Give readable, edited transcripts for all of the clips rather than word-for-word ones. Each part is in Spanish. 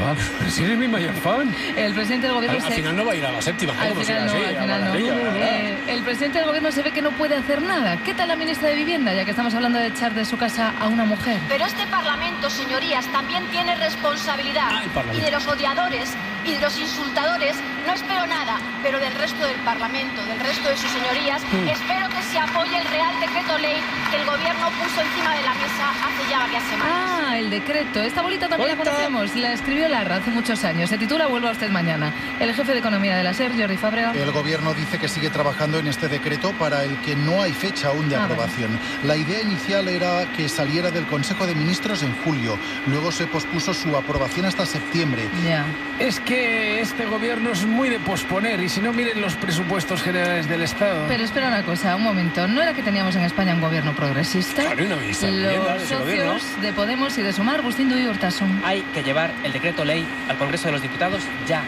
Si eres mi mayor fan. El presidente del gobierno... Al final no va a ir a la séptima. Al final no. El presidente del gobierno se ve que no puede hacer nada. ¿Qué tal la ministra de Vivienda, ya que estamos hablando de echar de su casa a una mujer? Pero este Parlamento, señorías, también tiene responsabilidad. Y de los odiadores y de los insultadores no espero nada, pero del resto del Parlamento, del resto de sus señorías, espero que se apoye el Real Decreto Ley que el gobierno puso encima de la mesa hace ya varias semanas. Ah, el decreto. Esta bolita también la conocemos. La escribió Larra hace muchos años. Se titula Vuelva usted mañana. El jefe de Economía de la SER, Jordi Fábrega. El gobierno dice que sigue trabajando en este decreto para el que no hay fecha aún de aprobación. La idea inicial era que saliera del Consejo de Ministros en julio. Luego se pospuso su aprobación hasta septiembre. Ya. Es que este gobierno es muy de posponer, y si no, miren los presupuestos generales del Estado. Pero espera una cosa, un momento. ¿No era que teníamos en España un gobierno progresista? Claro, una ministra de Vivienda, los socios de Podemos y de Sumar, Agustín Duy y Urtasun. Hay que llevar el decreto ley al Congreso de los Diputados ya.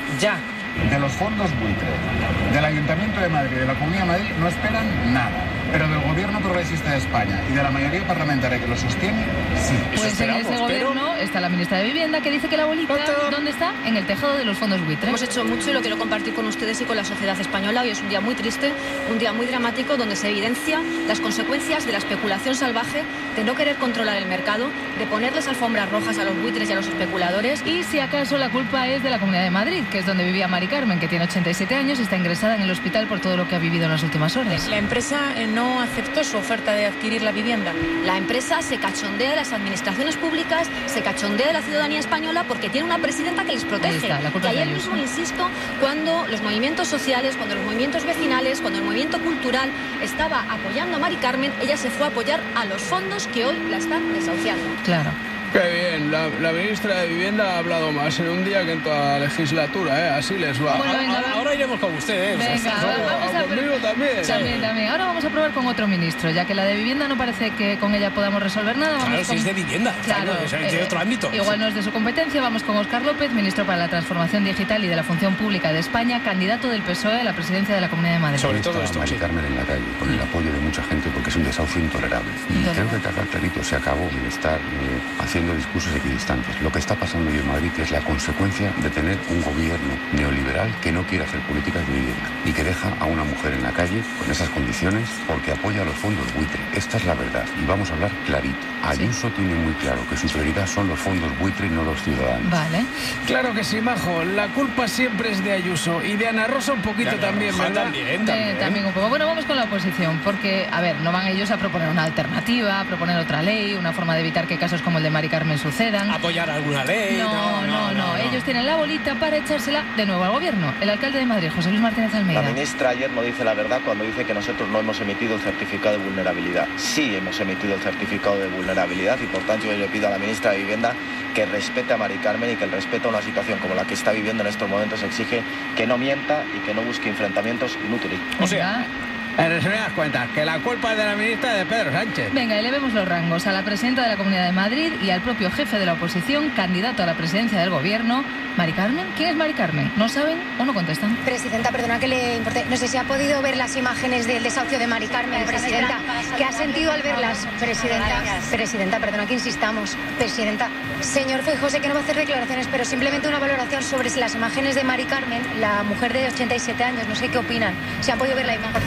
De los fondos buitre, del Ayuntamiento de Madrid y de la Comunidad de Madrid no esperan nada. Pero del gobierno progresista de España y de la mayoría parlamentaria que lo sostiene, sí. Pues en ese gobierno está la ministra de Vivienda que dice que la bolita, ¿dónde está? En el tejado de los fondos buitre. Hemos hecho mucho y lo quiero compartir con ustedes y con la sociedad española. Hoy es un día muy triste, un día muy dramático, donde se evidencia las consecuencias de la especulación salvaje, de no querer controlar el mercado, de ponerles alfombras rojas a los buitres y a los especuladores. Y si acaso la culpa es de la Comunidad de Madrid, que es donde vivía Mari Carmen, que tiene 87 años y está ingresada en el hospital por todo lo que ha vivido en las últimas horas. La empresa no aceptó su oferta de adquirir la vivienda. La empresa se cachondea de las administraciones públicas, se cachondea de la ciudadanía española porque tiene una presidenta que les protege. Y ayer mismo, insisto, cuando los movimientos sociales, cuando los movimientos vecinales, cuando el movimiento cultural estaba apoyando a Mari Carmen, ella se fue a apoyar a los fondos que hoy la están desahuciando. Claro. Qué bien, la ministra de Vivienda ha hablado más en un día que en toda la legislatura, así les va. Bueno, venga, ahora iremos con usted, Venga, vamos a conmigo también. También. Ahora vamos a probar con otro ministro, ya que la de Vivienda no parece que con ella podamos resolver nada. Claro, si es de Vivienda, claro, es de otro ámbito. Igual no es de su competencia. Vamos con Óscar López, ministro para la Transformación Digital y de la Función Pública de España, candidato del PSOE a la presidencia de la Comunidad de Madrid. Sobre todo esto, Mari Carmen en la calle, con el apoyo de mucha gente, porque es un desahucio intolerable. Creo que acá clarito se acabó de estar haciendo discursos equidistantes. Lo que está pasando hoy en Madrid es la consecuencia de tener un gobierno neoliberal que no quiere hacer políticas de vivienda y que deja a una mujer en la calle con esas condiciones porque apoya a los fondos buitre. Esta es la verdad y vamos a hablar clarito. Ayuso tiene muy claro que su prioridad son los fondos buitre y no los ciudadanos. Vale. Claro que sí, Majo. La culpa siempre es de Ayuso y de Ana Rosa un poquito también, ¿verdad? También un poco. Bueno, vamos con la oposición porque, a ver, no van ellos a proponer una alternativa, a proponer otra ley, una forma de evitar que casos como el de Mari Carmen sucedan. Apoyar alguna ley. No. Ellos tienen la bolita para echársela de nuevo al gobierno. El alcalde de Madrid, José Luis Martínez Almeida. La ministra ayer no dice la verdad cuando dice que nosotros no hemos emitido el certificado de vulnerabilidad. Sí hemos emitido el certificado de vulnerabilidad y por tanto yo le pido a la ministra de Vivienda que respete a Mari Carmen y que el respeto a una situación como la que está viviendo en estos momentos exige que no mienta y que no busque enfrentamientos inútiles. O sea, en resumidas cuentas, que la culpa es de la ministra de Pedro Sánchez. Venga, elevemos los rangos a la presidenta de la Comunidad de Madrid y al propio jefe de la oposición, candidato a la presidencia del gobierno, Mari Carmen. ¿Quién es Mari Carmen? ¿No saben o no contestan? Presidenta, perdona que le importe. No sé si ha podido ver las imágenes del desahucio de Mari Carmen, presidenta. ¿Qué ha sentido al verlas, presidenta? Presidenta, perdona que insistamos. Presidenta, señor Feijóo, sé que no va a hacer declaraciones, pero simplemente una valoración sobre las imágenes de Mari Carmen, la mujer de 87 años. No sé qué opinan. Si han podido ver la imagen.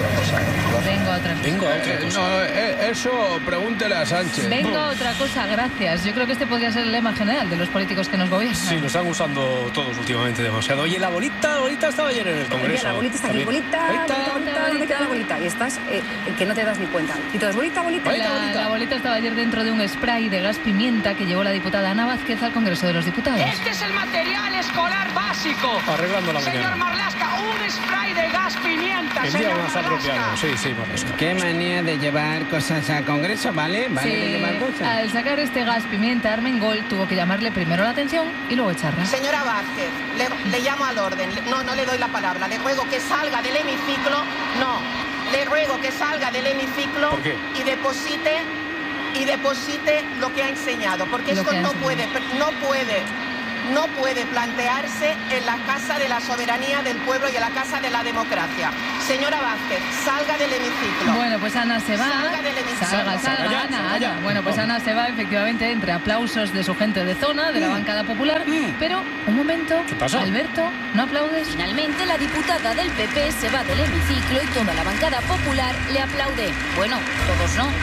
Vengo a otra cosa. Eso pregúntele a Sánchez. Vengo a otra cosa, gracias. Yo creo que este podría ser el lema general de los políticos que nos gobiernan. Sí, lo están usando todos últimamente demasiado. Oye, la bolita estaba ayer en el Congreso. La bolita está aquí. Bolita, ¿dónde queda la bolita? Y estás que no te das ni cuenta. Y todos, bolita. La bolita estaba ayer dentro de un spray de gas pimienta que llevó la diputada Ana Vázquez al Congreso de los Diputados. Este es el material escolar básico. Arreglando la mañana. Señor Marlaska, un spray de gas pimienta, señor Marlaska. Sí, Marlaska. Qué manía de llevar cosas al Congreso, ¿vale? Sí, de llevar cosas. Al sacar este gas pimienta, Armengol tuvo que llamarle primero la atención y luego echarla. Señora Vázquez, le llamo al orden. No le doy la palabra. Le ruego que salga del hemiciclo. Le ruego que salga del hemiciclo. ¿Por qué? Y deposite lo que ha enseñado. Porque esto no puede. no puede plantearse en la Casa de la Soberanía del Pueblo y en la Casa de la Democracia. Señora Vázquez, salga del hemiciclo. Bueno, pues Ana se va. Salga del hemiciclo. Salga, Ana. Bueno, pues Ana se va efectivamente entre aplausos de su gente de zona, de la bancada popular. Pero, un momento, ¿qué pasa? Alberto, ¿no aplaudes? Finalmente, la diputada del PP se va del hemiciclo y toda la bancada popular le aplaude. Bueno, todos no.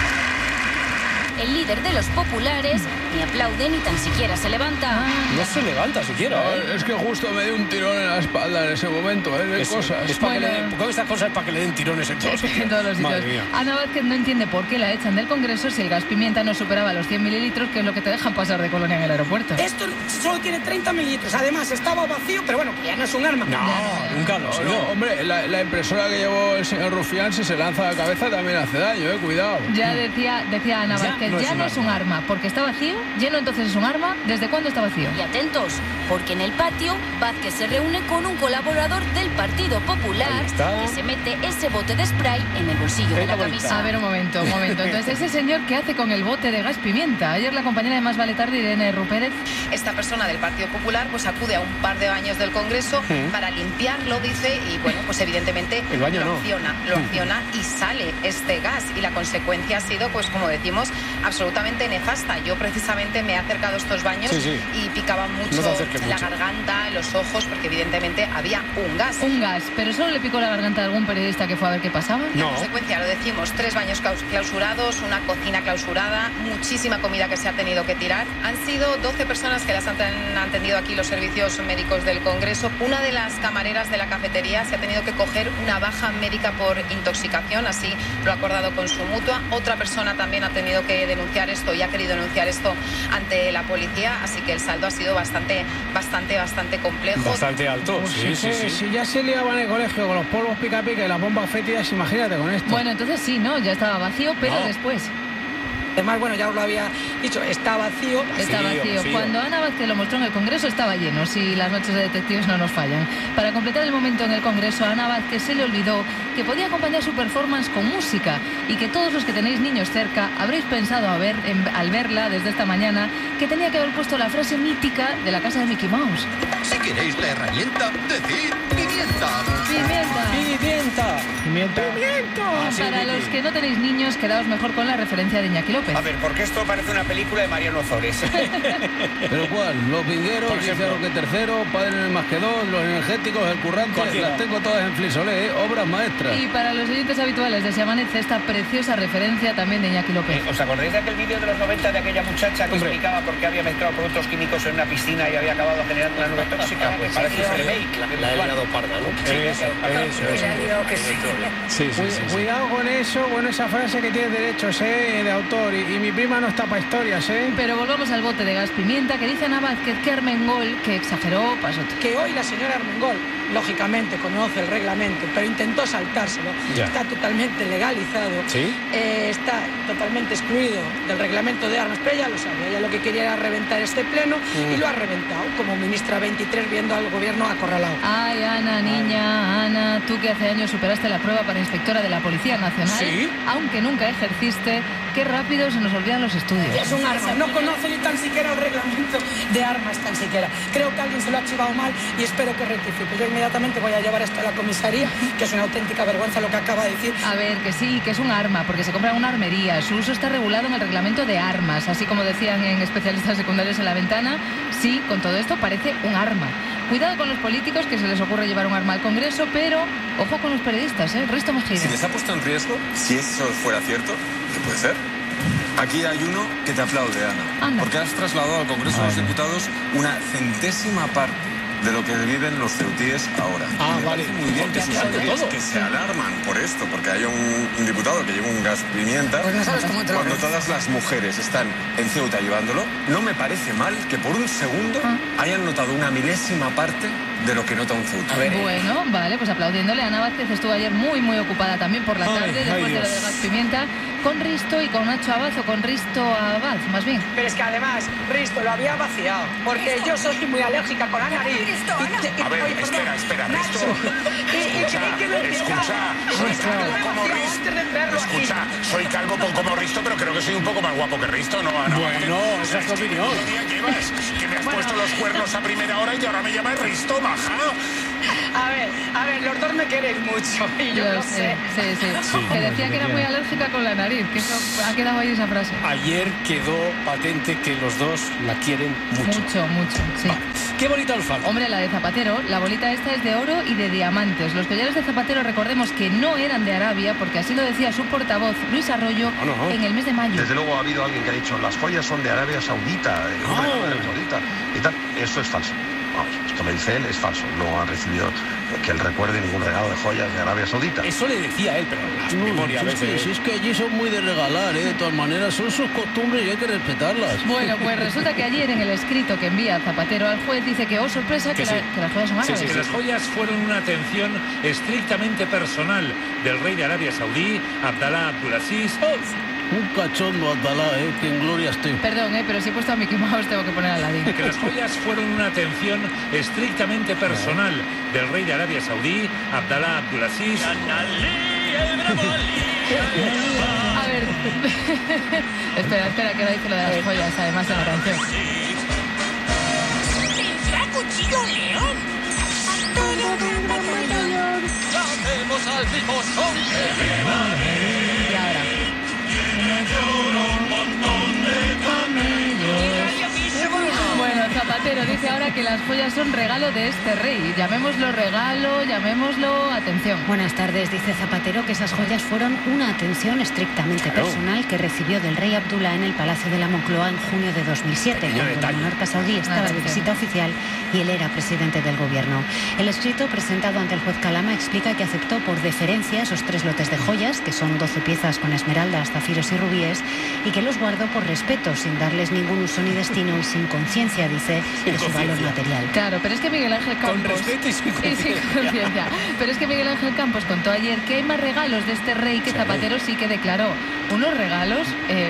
El líder de los populares ni aplaude ni tan siquiera se levanta. No se levanta siquiera. No, es que justo me dio un tirón en la espalda en ese momento, de cosas. Es para que le den, ¿cómo estas cosas es para que le den tirones en todos en todos los sitios? Ana Vázquez no entiende por qué la echan del Congreso si el gas pimienta no superaba los 100 mililitros, que es lo que te dejan pasar de Colonia en el aeropuerto. Esto solo tiene 30 mililitros. Además, estaba vacío, pero bueno, que ya no es un arma. No, nunca lo sé. No, hombre, la impresora que llevó el señor Rufián, si se lanza a la cabeza, también hace daño, cuidado. Ya decía Ana Vázquez, ya no es un arma, porque está vacío. Lleno entonces es un arma. ¿Desde cuándo está vacío? Y atentos, porque en el patio Vázquez se reúne con un colaborador del Partido Popular que se mete ese bote de spray en el bolsillo de la camisa. A ver, un momento. Entonces, ese señor, ¿qué hace con el bote de gas pimienta? Ayer la compañera de Más Vale Tarde, Irene Rupérez. Esta persona del Partido Popular pues acude a un par de baños del Congreso para limpiarlo, dice, y bueno, pues evidentemente lo acciona y sale este gas, y la consecuencia ha sido, pues como decimos, absolutamente nefasta. Yo precisamente me he acercado a estos baños y picaba mucho la garganta, los ojos, porque evidentemente había un gas. Un gas, pero solo le picó la garganta a algún periodista que fue a ver qué pasaba. La consecuencia, lo decimos, 3 baños clausurados, una cocina clausurada, muchísima comida que se ha tenido que tirar. Han sido 12 personas que las han atendido aquí los servicios médicos del Congreso. Una de las camareras de la cafetería se ha tenido que coger una baja médica por intoxicación, así lo ha acordado con su mutua. Otra persona también ha tenido que denunciar esto y ha querido denunciar esto ante la policía, así que el saldo ha sido bastante complejo. Bastante alto, Si ya se liaba en el colegio con los polvos pica pica y las bombas fétidas, imagínate con esto. Bueno, entonces sí, ¿no? Ya estaba vacío, pero después... Además, bueno, ya os lo había dicho, está vacío. Está vacío. Cuando Ana Vázquez lo mostró en el Congreso estaba lleno, si las noches de detectives no nos fallan. Para completar el momento en el Congreso, a Ana Vázquez se le olvidó que podía acompañar su performance con música y que todos los que tenéis niños cerca habréis pensado al verla desde esta mañana que tenía que haber puesto la frase mítica de la casa de Mickey Mouse. Si queréis la herramienta, decid pimienta. Para los que no tenéis niños, quedaos mejor con la referencia de Iñaki López. A ver, porque esto parece una película de Mariano Ozores. ¿Pero cuál? Los vingueros, Dice Roque III, Padre más que dos, los energéticos, el currante, las tengo todas en Flisolé, obras maestras. Y para los oyentes habituales de Se Amanece, esta preciosa referencia también de Iñaki López. ¿Os acordáis de aquel vídeo de los 90 de aquella muchacha que explicaba por qué había mezclado productos químicos en una piscina y había acabado generando una nube tóxica? Pues parece ese remake. La he liado parda, ¿no? Cuidado con eso, esa frase que tiene derechos de autor, y mi prima no está para historias, Pero volvamos al bote de gas pimienta, que dice Ana Vázquez que Armengol, que exageró, pasó. Que hoy la señora Armengol, lógicamente, conoce el reglamento, pero intentó saltárselo. Está totalmente legalizado. Está totalmente excluido del reglamento de armas, pero ella lo sabe. Ella lo que quería era reventar este pleno y lo ha reventado, como ministra 23, viendo al gobierno acorralado. Ay, Ana, niña, Ana, tú que hace años superaste la prueba para inspectora de la Policía Nacional, aunque nunca ejerciste, qué rápido se nos olvidan los estudios. Es un arma, no conoce ni tan siquiera el reglamento de armas, tan siquiera. Creo que alguien se lo ha chivado mal y espero que rectifique. Yo inmediatamente voy a llevar esto a la comisaría, que es una auténtica vergüenza lo que acaba de decir. A ver, que sí, que es un arma, porque se compra en una armería. Su uso está regulado en el reglamento de armas, así como decían en especialistas secundarios en La Ventana. Sí, con todo esto parece un arma. Cuidado con los políticos que se les ocurre llevar un arma al Congreso, pero ojo con los periodistas, Risto Mejide. Si les ha puesto en riesgo, si eso fuera cierto, ¿qué puede ser? Aquí hay uno que te aplaude, Ana. Porque has trasladado al Congreso de los Diputados una centésima parte de lo que viven los ceutíes ahora. Me parece muy bien que sus señorías que se alarman por esto, porque hay un diputado que lleva un gas pimienta, cuando todas las mujeres están en Ceuta llevándolo. No me parece mal que por un segundo hayan notado una milésima parte de lo que nota un ceuta. Bueno, vale, pues aplaudiéndole. Ana Vázquez estuvo ayer muy ocupada también por la tarde, después de lo del gas pimienta. con Risto y con Nacho Abad, o con Risto Abad, más bien. Pero es que además Risto lo había vaciado, porque yo soy muy alérgica con la nariz. A ver, espera, Risto. Escucha, soy calvo como Risto, pero creo que soy un poco más guapo que Risto, ¿no? Bueno, esa es tu opinión. ¿Qué día llevas? Que me has puesto los cuernos a primera hora y ahora me llamas Risto, maja. A ver, los dos me queréis mucho y yo lo sé. Sí. Que decía que era muy alérgica con la nariz, que eso ha quedado ahí esa frase. Ayer quedó patente que los dos la quieren mucho. Mucho, sí. Vale. ¿Qué bolita os falta? Hombre, la de Zapatero, la bolita esta es de oro y de diamantes. Los collares de Zapatero, recordemos que no eran de Arabia, porque así lo decía su portavoz, Luis Arroyo, en el mes de mayo. Desde luego ha habido alguien que ha dicho, las joyas son de Arabia Saudita, y tal. Eso es falso. Vamos, esto me dice él, es falso. No ha recibido que él recuerde ningún regalo de joyas de Arabia Saudita. Eso le decía él, pero las memorias a veces... Si es que allí son muy de regalar, de todas maneras, son sus costumbres y hay que respetarlas. Bueno, pues resulta que ayer en el escrito que envía Zapatero al juez dice que, sorpresa, que las joyas son árabes. Que las joyas fueron una atención estrictamente personal del rey de Arabia Saudí, Abdalá Abdulaziz. Un cachondo, Abdalá, que en gloria estoy. Perdón, pero si he puesto a Mickey Mouse tengo que poner a Aladdin. Que las joyas fueron una atención estrictamente personal del rey de Arabia Saudí, Abdalá Abdulaziz. A ver, espera, que ahora dice lo de las joyas, además en la canción. ¡Tendrá cuchillo león! ¡Llamemos al tipo son! Y ahora... un montón de camellos. Bueno, Zapatero dice ahora que las joyas son regalo de este rey. Llamémoslo regalo, llamémoslo atención. Buenas tardes, dice Zapatero que esas joyas fueron una atención estrictamente personal que recibió del rey Abdullah en el Palacio de la Moncloa en junio de 2007, cuando el monarca saudí estaba de visita oficial y él era presidente del gobierno. El escrito presentado ante el juez Calama explica que aceptó por deferencia esos 3 lotes de joyas, que son 12 piezas con esmeraldas, zafiros y rubíes, y que los guardó por respeto, sin darles ningún uso ni destino y sin conciencia, dice, de su valor material. Claro, pero es que Miguel Ángel Campos... Con respeto y sin conciencia. Pero es que Miguel Ángel Campos contó ayer que hay más regalos de este rey que Zapatero sí que declaró. Unos regalos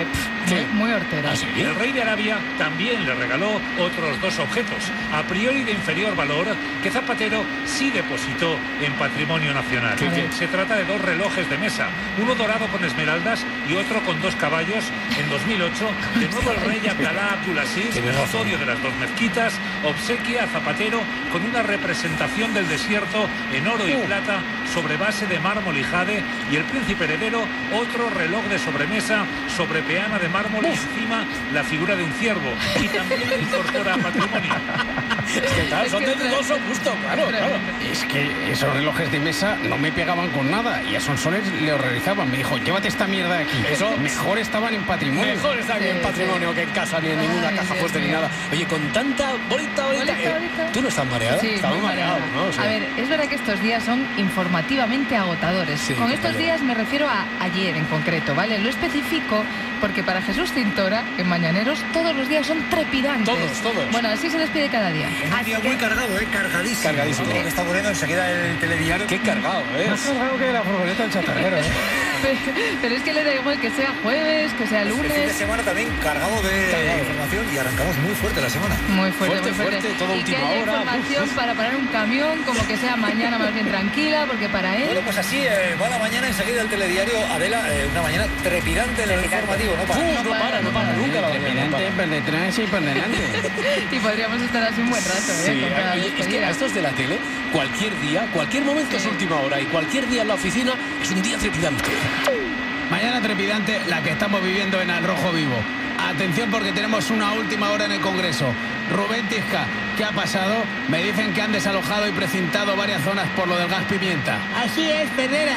muy horteros. ¿Ah, sí? El rey de Arabia también le regaló otros 2 objetos, a priori de inferior valor, que Zapatero sí depositó en patrimonio nacional. Se trata de 2 relojes de mesa, uno dorado con esmeraldas y otro con 2 caballos. En 2008, de nuevo el rey Abdalá Abdulaziz, custodio de las 2 mezquitas, obsequia a Zapatero con una representación del desierto en oro y plata sobre base de mármol y jade, y el príncipe heredero otro reloj de sobremesa sobre peana de mármol y encima la figura de un ciervo, y también le incorpora patrimonio. Es que claro, son de dudoso gusto, claro. Es que esos relojes de mesa no me pegaban con nada y a Sonsoles le horrorizaban. Me dijo, llévate esta mierda de aquí. Eso mejor estaban en patrimonio. Mejor estaban en patrimonio que en casa, ni en ninguna caja fuerte ni nada. Oye, con tanta bolita. ¿Tú no estás mareada? Sí, estás muy mareado, ¿no? Sí. A ver, es verdad que estos días son informativamente agotadores. Con estos días me refiero a ayer en concreto, ¿vale? Lo especifico porque para Jesús Cintora, en Mañaneros, todos los días son trepidantes. Todos. Bueno, así se despide cada día. Un día muy cargado, cargadísimo. Cargadísimo. Que está poniendo enseguida el telediario. Qué cargado, Más cargado que la furgoneta del chatarrero, Pero es que le da igual que sea jueves, que sea lunes. El fin de semana también cargado de información y arrancamos muy fuerte la semana. Muy fuerte. Todo y que haya información para parar un camión, como que sea mañana más bien tranquila, porque para él... Bueno, pues así va la mañana enseguida el telediario. Adela, una mañana trepidante en el informativo, no para nunca la mañana. Trepidante, por detrás y por delante. Y podríamos estar así un buen rato, con cada vez es que a estos de la tele, cualquier día, cualquier momento es última hora, y cualquier día en la oficina es un día trepidante. Mañana trepidante la que estamos viviendo en Al Rojo Vivo. Atención porque tenemos una última hora en el Congreso. Rubén Tisca, ¿qué ha pasado? Me dicen que han desalojado y precintado varias zonas por lo del gas pimienta. Así es, Ferrera.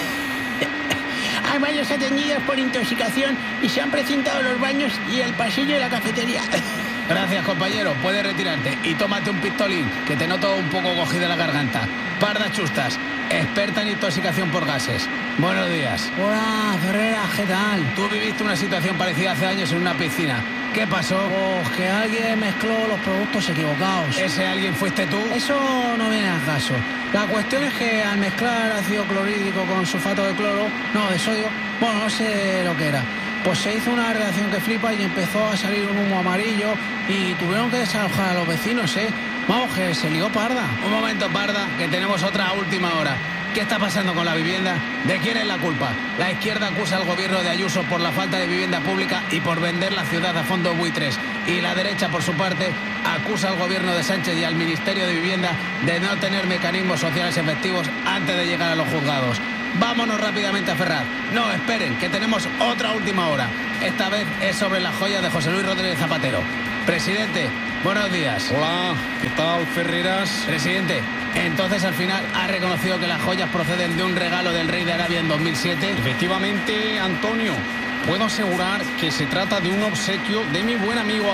Hay varios atendidos por intoxicación y se han precintado los baños y el pasillo y la cafetería. Gracias, compañero. Puedes retirarte y tómate un pistolín, que te noto un poco cogida la garganta. Parda Chustas, experta en intoxicación por gases. Buenos días. Hola, Ferrera, ¿qué tal? Tú viviste una situación parecida hace años en una piscina. ¿Qué pasó? Pues que alguien mezcló los productos equivocados. ¿Ese alguien fuiste tú? Eso no viene al caso. La cuestión es que al mezclar ácido clorhídrico con sulfato de sodio, bueno, no sé lo que era, pues se hizo una reacción que flipa y empezó a salir un humo amarillo y tuvieron que desalojar a los vecinos, Vamos, que se lió parda. Un momento, parda, que tenemos otra última hora. ¿Qué está pasando con la vivienda? ¿De quién es la culpa? La izquierda acusa al gobierno de Ayuso por la falta de vivienda pública y por vender la ciudad a fondos buitres. Y la derecha, por su parte, acusa al gobierno de Sánchez y al Ministerio de Vivienda de no tener mecanismos sociales efectivos antes de llegar a los juzgados. Vámonos rápidamente a Ferraz. No, esperen, que tenemos otra última hora. Esta vez es sobre las joyas de José Luis Rodríguez Zapatero. Presidente, buenos días. Hola, ¿qué tal, Ferreras? Presidente, entonces al final ha reconocido que las joyas proceden de un regalo del rey de Arabia en 2007. Efectivamente, Antonio, puedo asegurar que se trata de un obsequio de mi buen amigo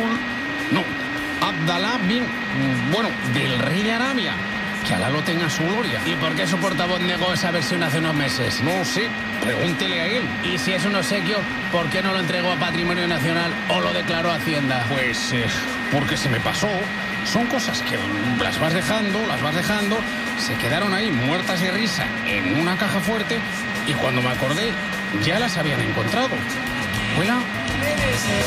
Abdalá del rey de Arabia. Que Alá lo tenga su gloria. ¿Y por qué su portavoz negó esa versión hace unos meses? No sé, pregúntele a él. Y si es un obsequio, ¿por qué no lo entregó a Patrimonio Nacional o lo declaró a Hacienda? Pues porque se me pasó. Son cosas que las vas dejando, se quedaron ahí muertas de risa en una caja fuerte y cuando me acordé ya las habían encontrado. ¿Huela?